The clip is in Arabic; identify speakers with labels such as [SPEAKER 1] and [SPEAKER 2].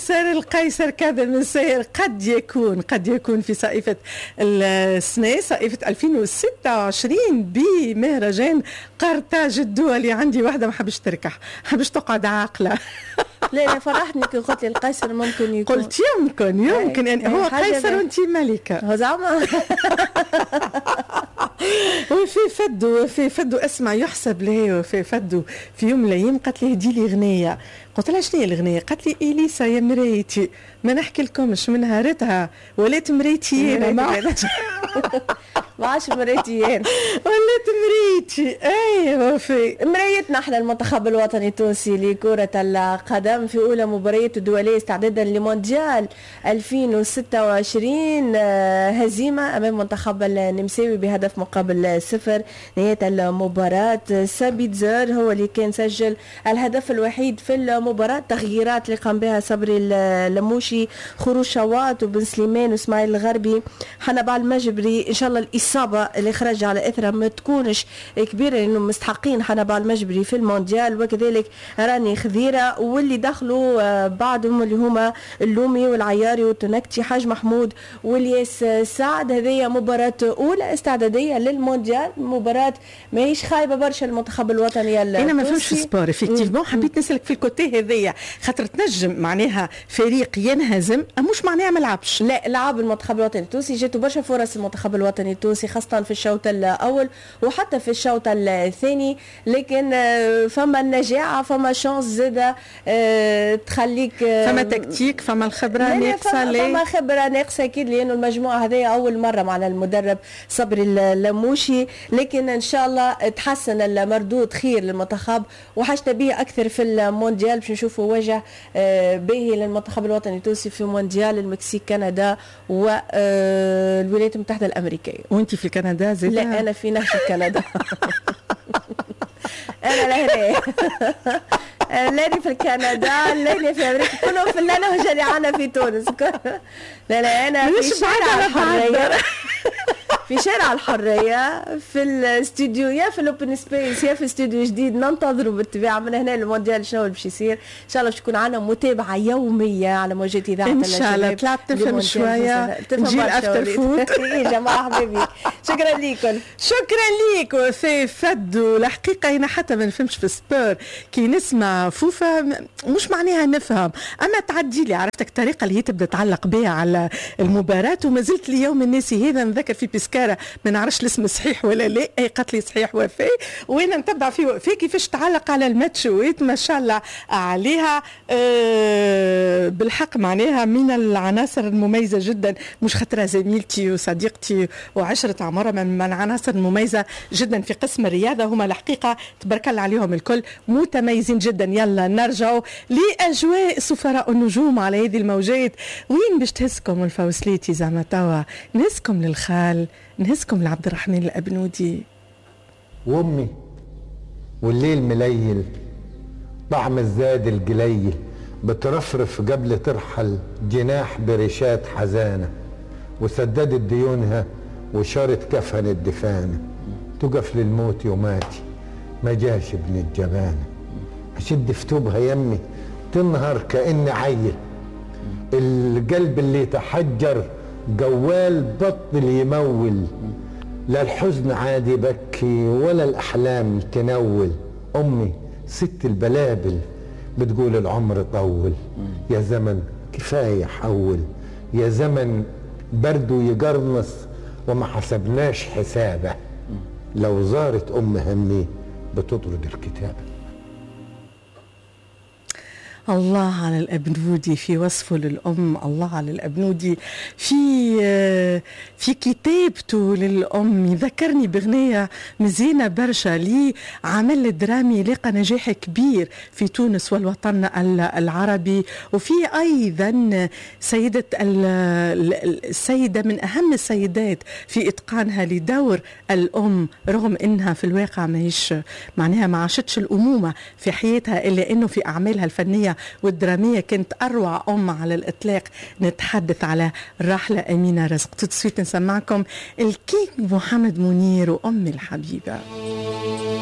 [SPEAKER 1] القيصر كاظم الساهر قد يكون في صائفة السنة، صائفة 2026 بمهرجان قرطاج الدولي. عندي واحدة ما حبش تركح، حبش تقعد عاقلة.
[SPEAKER 2] لا فرحتني كي قلت لي القيصر ممكن يكون.
[SPEAKER 1] قلت يمكن يعني هو قيصر وانت ملكة.
[SPEAKER 2] هو زعما
[SPEAKER 1] وفي فدو اسمع يحسب له وفي فدو في يوم من الايام قالت لي هدي لي اغنيه. قلت لها شنو هي الاغنيه؟ قالت لي اليسا يا مرايتي ما نحكي لكمش من نهارتها ولات مريتي انا
[SPEAKER 2] ما عادش مريتي انا
[SPEAKER 1] ولات مريتي. ايوه في
[SPEAKER 2] مرايتنا احنا المنتخب الوطني التونسي لكرة القدم في اولى مباريات الدولية استعدادا لمونديال 2026 هزيمة امام منتخب النمساوي بهدف مقابل 0. نهاية المباراة سابيتزر هو اللي كان سجل الهدف الوحيد في المباراة. تغييرات اللي قام بها صبري اللموشي، خروج شواط وبن سليمان واسماعيل الغربي، حنبال المجبري. ان شاء الله الاصابه اللي خرج على اثرها ما تكونش كبيره لانه مستحقين حنبال المجبري في المونديال، وكذلك راني خذيره. واللي دخلوا بعضهم اللي هما اللومي والعياري والتنكتي، حاج محمود والياس سعد. هذه مباراه اولى استعداديه للمونديال، مباراه ماهيش خايبه برشا المنتخب الوطني التونسي.
[SPEAKER 1] انا ما فهمش سبور افكتيفمون، حبيت نسالك في الكوتي هذيا خاطر تنجم معناها فريق ينهزم مش معناها ما لعبش.
[SPEAKER 2] لا لعب المنتخب الوطني التونسي، جاته برشا فرص المنتخب الوطني التونسي خاصة في الشوط الأول وحتى في الشوط الثاني، لكن فما النجاعة، فما شانس زادة تخليك،
[SPEAKER 1] فما تكتيك، فما الخبرة ناقصة.
[SPEAKER 2] فما خبرة ناقصة أكيد لأنه المجموعة هذه أول مرة معنا المدرب صبري اللموشي، لكن إن شاء الله تحسن المردود خير للمنتخب وحاجة به أكثر في المونديال باش نشوفوا وجه باهي للمنتخب الوطني التونسي في مونديال المكسيك كندا والولايات المتحدة الأمريكية.
[SPEAKER 1] وانت في كندا زي؟
[SPEAKER 2] لا أنا في نهر كندا. أنا لهنا لاني في كندا، لاني في أمريكا، كلهم في اللانه جريعانة في تونس. لا أنا في شارع الحرية، في شارع الحرية، في الاستوديو، يا في الاوبن سبيس يا في استوديو جديد. ننتظروا بالطبيعة من هنا المونديال شنو باش يصير. ان شاء الله باش تكون عنا متابعة يومية على موجات اذاعة
[SPEAKER 1] ان شاء الله. طلعت تفهم شوية نجي الافتر فوت.
[SPEAKER 2] يا جماعة حبيبي شكرا ليكم.
[SPEAKER 1] شكرا ليك وفي فدو. الحقيقة هنا حتى ما نفهمش في السبور كي نسمع فوفا مش معناها نفهم، اما تعدي لي عرفتك الطريقة اللي هي تبدا تعلق بها على المباراة. وما زلت اليوم الناسي هذا نذكر في بسكارة ما نعرفش الاسم صحيح ولا لا، اي قالت لي صحيح وفاء، وانا نتبع في وفاء كيفاش تعلق على الماتشوات ما شاء الله عليها. بالحق معناها من العناصر المميزه جدا، مش خاطرها زميلتي وصديقتي وعشره عمرها، من العناصر المميزه جدا في قسم الرياضه. هما الحقيقه تبارك الله عليهم الكل متميزين جدا. يلا نرجعوا لاجواء سفراء النجوم على هذه الموجات. وين باش تهزكم الفوسليتي زعما توا؟ نهزكم للخال، نهزكم لعبد الرحمن الأبنودي.
[SPEAKER 3] وامي والليل مليل، طعم الزاد القليل، بترفرف قبل ترحل جناح بريشات حزانة، وسددت ديونها وشارت كفن الدفانة، تقف للموت يوماتي ما جاش ابن الجبانة، أشد في توبها يمي تنهر كأن عيل، القلب اللي تحجر جوال بطل يمول، لا الحزن عادي يبكي ولا الأحلام تنول. أمي ست البلابل بتقول العمر طول، يا زمن كفاية حول، يا زمن برده يقرنص وما حسبناش حسابه، لو زارت أم همي بتطرد الكتابة.
[SPEAKER 1] الله على الأبنودي في وصفه للأم، الله على الأبنودي في كتابته للأم. يذكرني بغنية مزينة برشا لي عمل درامي لقى نجاح كبير في تونس والوطن العربي. وفي أيضا السيدة من أهم السيدات في إتقانها لدور الأم، رغم إنها في الواقع معناها ما عاشتش الأمومة في حياتها، إلا إنه في أعمالها الفنية والدرامية كانت أروع أم على الإطلاق. نتحدث على الراحلة أمينة رزق. تسويت نسمعكم الكيك محمد منير وأم الحبيبة.